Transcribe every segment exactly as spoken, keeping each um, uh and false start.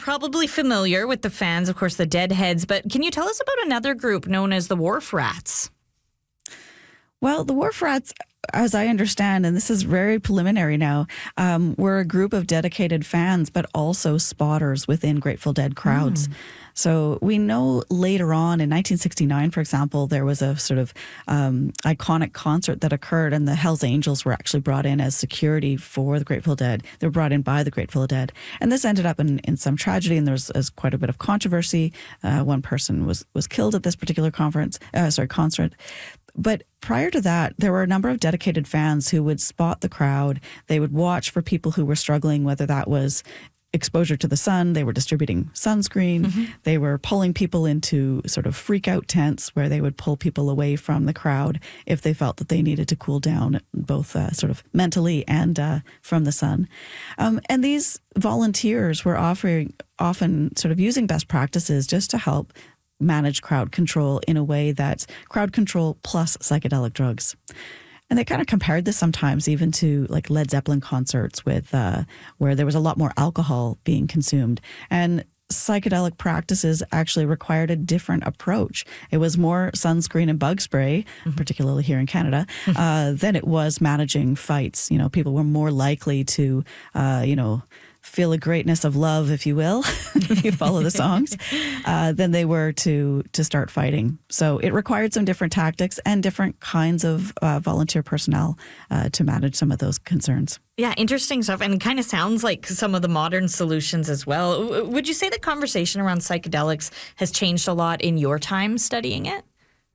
probably familiar with the fans, of course, the Deadheads, but can you tell us about another group known as the Wharf Rats? Well, the Wharf Rats, as I understand, and this is very preliminary now, um, were a group of dedicated fans, but also spotters within Grateful Dead crowds. Mm. So we know later on in nineteen sixty-nine, for example, there was a sort of um, iconic concert that occurred, and the Hells Angels were actually brought in as security for the Grateful Dead. They were brought in by the Grateful Dead. And this ended up in, in some tragedy, and there was, was quite a bit of controversy. Uh, one person was, was killed at this particular conference, uh, sorry, concert. But prior to that, there were a number of dedicated fans who would spot the crowd. They would watch for people who were struggling, whether that was exposure to the sun. They were distributing sunscreen. Mm-hmm. They were pulling people into sort of freak out tents where they would pull people away from the crowd if they felt that they needed to cool down, both uh, sort of mentally and uh, from the sun. Um, and these volunteers were offering, often sort of using best practices just to help manage crowd control in a way that's crowd control plus psychedelic drugs. And they kind of compared this sometimes even to like Led Zeppelin concerts with uh, where there was a lot more alcohol being consumed. And psychedelic practices actually required a different approach. It was more sunscreen and bug spray, mm-hmm. particularly here in Canada, uh, than it was managing fights. You know, people were more likely to, uh, you know, feel a greatness of love, if you will, if you follow the songs, uh, than they were to to start fighting. So it required some different tactics and different kinds of uh, volunteer personnel uh, to manage some of those concerns. Yeah, interesting stuff. And it kind of sounds like some of the modern solutions as well. Would you say the conversation around psychedelics has changed a lot in your time studying it?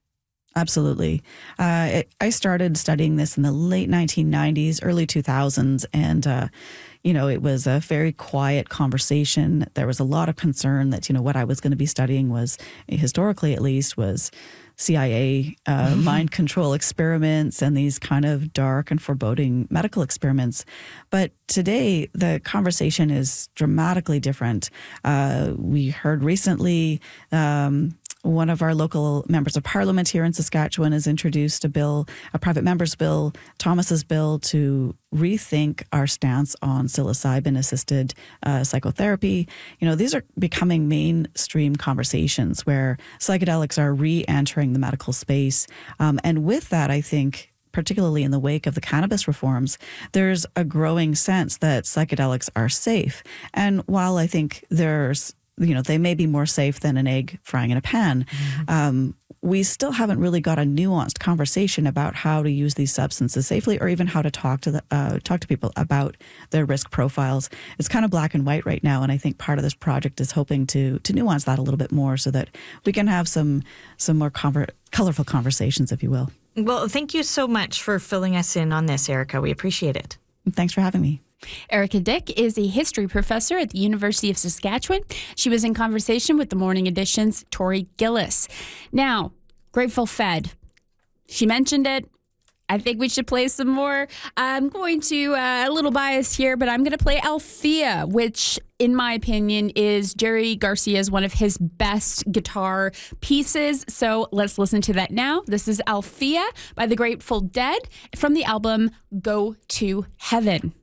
Absolutely. Uh, it, I started studying this in the late nineteen nineties, early two thousands, and uh, you know, it was a very quiet conversation. There was a lot of concern that, you know, what I was going to be studying was, historically at least, was C I A uh, mind control experiments and these kind of dark and foreboding medical experiments. But today, the conversation is dramatically different. Uh, we heard recently um, one of our local members of parliament here in Saskatchewan has introduced a bill, a private member's bill, Thomas's bill, to rethink our stance on psilocybin-assisted uh, psychotherapy. You know, these are becoming mainstream conversations where psychedelics are re-entering the medical space. Um, and with that, I think, particularly in the wake of the cannabis reforms, there's a growing sense that psychedelics are safe. And while I think there's you know, they may be more safe than an egg frying in a pan. Mm-hmm. Um, we still haven't really got a nuanced conversation about how to use these substances safely, or even how to talk to the, uh, talk to people about their risk profiles. It's kind of black and white right now, and I think part of this project is hoping to to nuance that a little bit more, so that we can have some some more conver- colorful conversations, if you will. Well, thank you so much for filling us in on this, Erica. We appreciate it. Thanks for having me. Erica Dick is a history professor at the University of Saskatchewan. She was in conversation with the Morning Edition's Tori Gillis. Now, Grateful Fed. She mentioned it. I think we should play some more. I'm going to, uh, a little biased here, but I'm going to play Althea, which, in my opinion, is Jerry Garcia's one of his best guitar pieces. So let's listen to that now. This is Althea by the Grateful Dead from the album Go to Heaven.